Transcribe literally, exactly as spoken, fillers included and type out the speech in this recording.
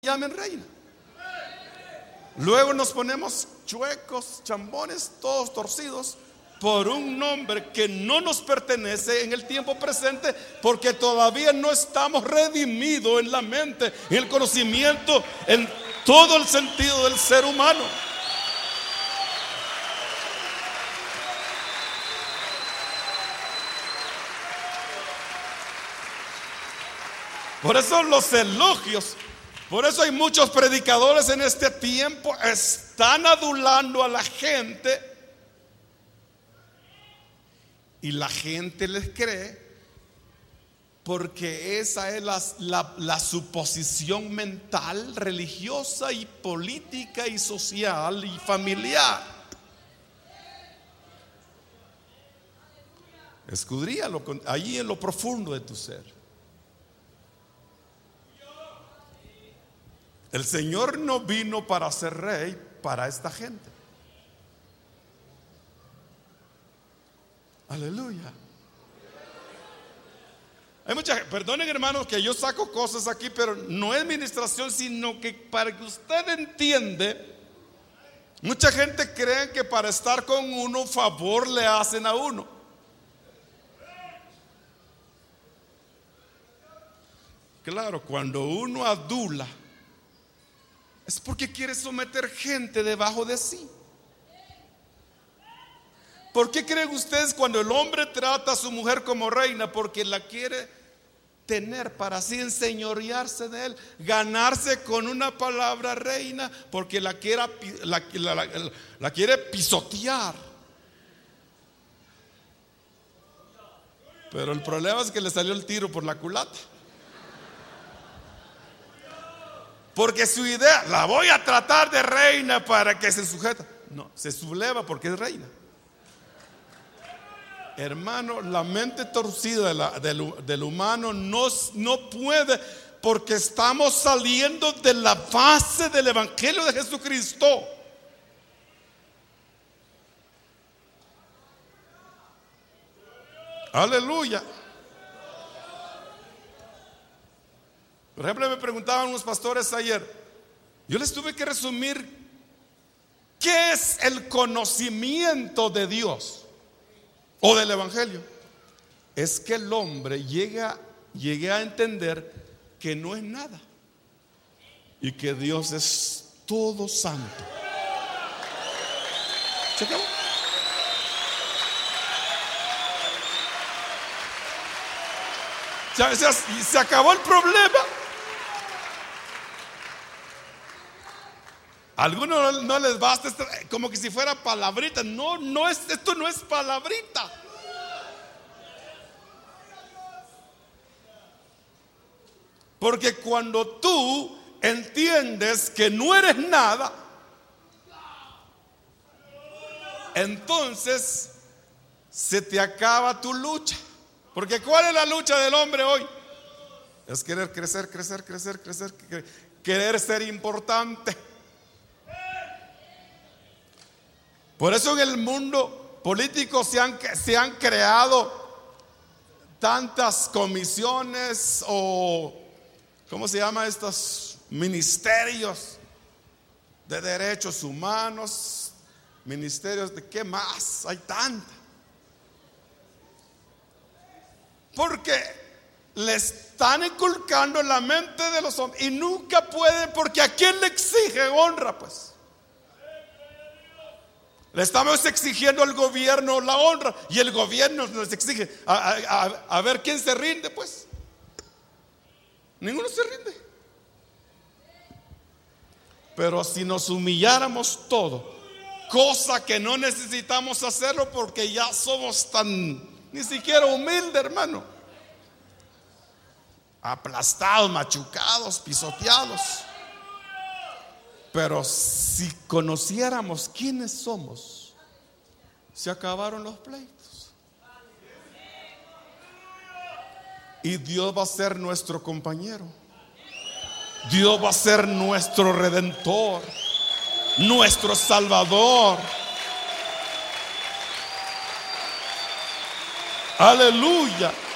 llamen reina. Luego nos ponemos chuecos, chambones, todos torcidos por un nombre que no nos pertenece en el tiempo presente, porque todavía no estamos redimidos en la mente, en el conocimiento, en todo el sentido del ser humano. Por eso los elogios, por eso hay muchos predicadores en este tiempo, están adulando a la gente y la gente les cree, porque esa es la, la, la suposición mental, religiosa y política y social y familiar. Escudríalo allí en lo profundo de tu ser. El Señor no vino para ser rey para esta gente. Aleluya. Hay mucha gente, perdonen hermanos que yo saco cosas aquí, pero no es administración, sino que para que usted entiende, mucha gente cree que para estar con uno, favor le hacen a uno. Claro, cuando uno adula, es porque quiere someter gente debajo de sí. ¿Por qué creen ustedes cuando el hombre trata a su mujer como reina? Porque la quiere tener para así enseñorearse de él, ganarse con una palabra reina, porque la quiere, la, la, la, la quiere pisotear. Pero el problema es que le salió el tiro por la culata. Porque su idea, la voy a tratar de reina para que se sujeta. No, se subleva porque es reina. Hermano, la mente torcida de la, del, del humano no, no puede, porque estamos saliendo de la base del evangelio de Jesucristo. Aleluya. Por ejemplo, me preguntaban unos pastores ayer, yo les tuve que resumir qué es el conocimiento de Dios o del evangelio. Es que el hombre llega, llegue a entender que no es nada y que Dios es todo santo. ¿Se acabó? Se, se, se acabó el problema. A algunos no les basta esto, como que si fuera palabrita. No, no es, esto no es palabrita. Porque cuando tú entiendes que no eres nada, entonces se te acaba tu lucha. Porque ¿cuál es la lucha del hombre hoy? Es querer crecer, crecer, crecer, crecer, querer ser importante. Por eso en el mundo político se han, se han creado tantas comisiones o, ¿cómo se llama? Estos ministerios de derechos humanos, ministerios de qué más, hay tantas. Porque le están inculcando en la mente de los hombres y nunca pueden, porque ¿a quién le exige honra? Pues le estamos exigiendo al gobierno la honra y el gobierno nos exige a, a, a, a ver quién se rinde. Pues ninguno se rinde. Pero si nos humilláramos todo, cosa que no necesitamos hacerlo porque ya somos tan ni siquiera humildes, hermano, aplastados, machucados, pisoteados. Pero si conociéramos quiénes somos, se acabaron los pleitos. Y Dios va a ser nuestro compañero. Dios va a ser nuestro redentor, nuestro salvador. Aleluya.